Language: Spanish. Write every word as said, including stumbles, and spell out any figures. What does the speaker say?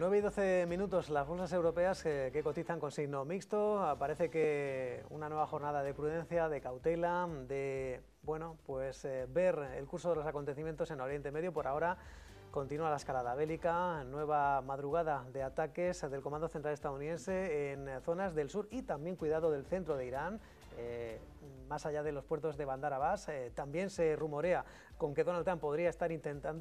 nueve y doce minutos, las bolsas europeas eh, que cotizan con signo mixto. Parece que una nueva jornada de prudencia, de cautela, de bueno, pues eh, ver el curso de los acontecimientos en Oriente Medio. Por ahora continúa la escalada bélica, nueva madrugada de ataques del Comando Central estadounidense en zonas del sur y también cuidado del centro de Irán. Eh, más allá de los puertos de Bandar Abbas, eh, también se rumorea con que Donald Trump podría estar intentando